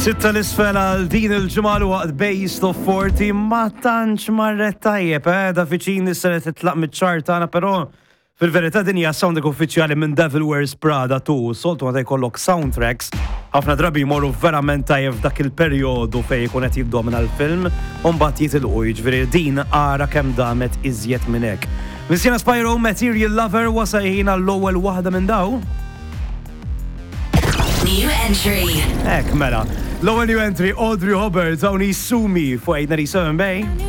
Sitta l-isfel għal din il-ġumal waqt Base of 40 ma tantx marret tajjeb, da fiċin is-sena titlaq miċ-ċartana, però fil-verità din hija soundtrack uffiċjali minn Devil Wears Prada tu, soltu għadha jkollok soundtracks ħafna drabi jmorru verament tajjeb f'dak il-perjodu fejn ikun qed jibdomina l-film u mbagħad jitilqu, jiġifieri din ara kemm damet iżjed minn hekk. Missiena Spyro Material Lover wasa ħina l-ewwel waħda minn daw. New entry. Mela. L-ewwel new entry Audrey Hobart hawn Sumi fuq 897 Bay.